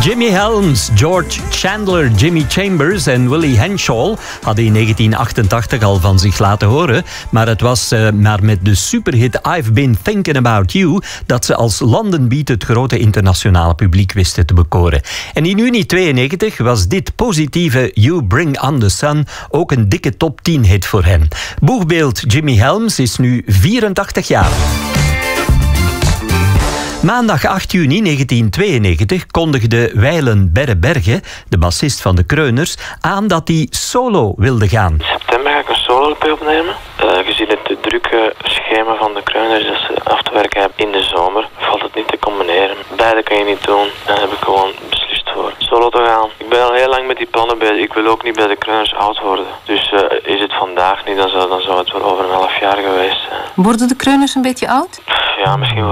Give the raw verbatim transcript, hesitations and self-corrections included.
Jimmy Helms, George Chandler, Jimmy Chambers en Willie Henshaw hadden in negentien achtentachtig al van zich laten horen. Maar het was uh, maar met de superhit I've Been Thinking About You dat ze als landenbeat het grote internationale publiek wisten te bekoren. En in juni tweeënnegentig was dit positieve You Bring On The Sun ook een dikke top tien hit voor hen. Boegbeeld Jimmy Helms is nu vierentachtig jaar. Maandag acht juni negentien tweeënnegentig kondigde Wijlen Berreberge, de bassist van de Kreuners, aan dat hij solo wilde gaan. In september ga ik een solo L P opnemen. Uh, gezien het drukke schema van de Kreuners dat ze af te werken hebben in de zomer, valt het niet te combineren. Beide kan je niet doen. Daar heb ik gewoon beslist voor solo te gaan. Ik ben al heel lang met die plannen bezig. Ik wil ook niet bij de Kreuners oud worden. Dus uh, is het vandaag niet, dan zou, dan zou het wel over een half jaar geweest zijn. Worden de Kreuners een beetje oud? Ja, misschien wel.